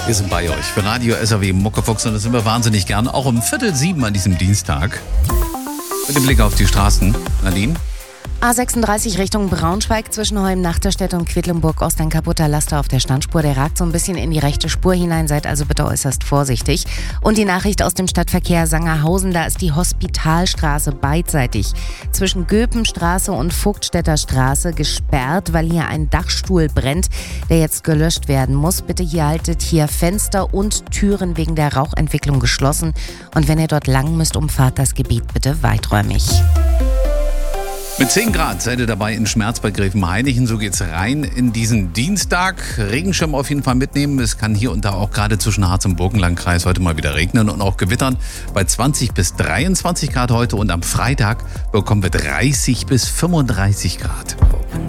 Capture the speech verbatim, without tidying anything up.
Wir sind bei euch für Radio S R W Muckefuchs und das sind wir wahnsinnig gern, auch um Viertel sieben an diesem Dienstag. Mit dem Blick auf die Straßen. Nadine? A sechsunddreißig Richtung Braunschweig zwischen Holm-Nachterstedt und Quedlinburg-Ost ein kaputter Laster auf der Standspur. Der ragt so ein bisschen in die rechte Spur hinein. Seid also bitte äußerst vorsichtig. Und die Nachricht aus dem Stadtverkehr Sangerhausen, da ist die Hospitalstraße beidseitig zwischen Göpenstraße und Vogtstädter Straße gesperrt, weil hier ein Dachstuhl brennt, der jetzt gelöscht werden muss. Bitte hier haltet hier Fenster und Türen wegen der Rauchentwicklung geschlossen. Und wenn ihr dort lang müsst, umfahrt das Gebiet bitte weiträumig. Mit zehn Grad seid ihr dabei in Schmerz bei Gräfenhainichen. So geht's rein in diesen Dienstag. Regenschirm auf jeden Fall mitnehmen. Es kann hier und da auch gerade zwischen Harz und Burgenlandkreis heute mal wieder regnen und auch gewittern. Bei zwanzig bis dreiundzwanzig Grad heute und am Freitag bekommen wir dreißig bis fünfunddreißig Grad.